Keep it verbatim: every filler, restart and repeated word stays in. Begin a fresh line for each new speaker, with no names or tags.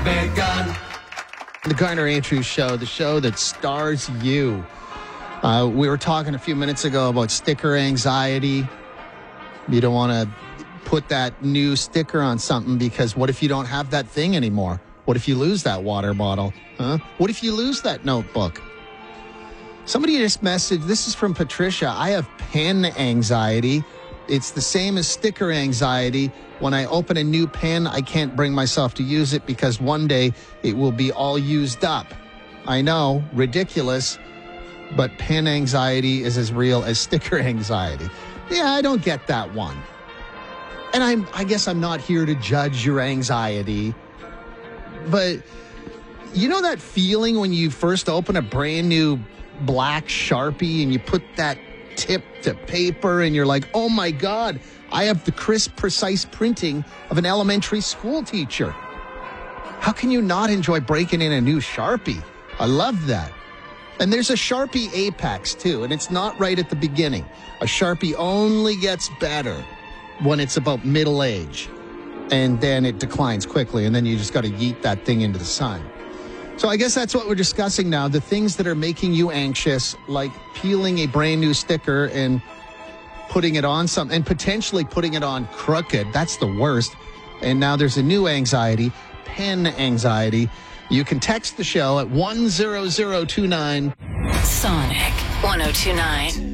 big gun.
The Garner Andrews Show, the show that stars you. Uh, we were talking a few minutes ago about sticker anxiety. You don't want to put that new sticker on something because what if you don't have that thing anymore? What if you lose that water bottle? Huh? What if you lose that notebook? Somebody just messaged, this is from Patricia, I have pen anxiety. It's the same as sticker anxiety. When I open a new pen, I can't bring myself to use it because one day it will be all used up. I know, ridiculous, but pen anxiety is as real as sticker anxiety. Yeah, I don't get that one. And I'm, I guess I'm not here to judge your anxiety, but you know that feeling when you first open a brand new black Sharpie and you put that tip to paper and you're like, oh my God, I have the crisp, precise printing of an elementary school teacher. How can you not enjoy breaking in a new Sharpie? I love that. And there's a Sharpie Apex too, and it's not right at the beginning. A Sharpie only gets better when it's about middle age, and then it declines quickly, and then you just got to yeet that thing into the sun. So I guess that's what we're discussing now, the things that are making you anxious, like peeling a brand new sticker and putting it on something, and potentially putting it on crooked. That's the worst. And now there's a new anxiety, pen anxiety. You can text the show at one zero zero two nine.
Sonic one oh two nine.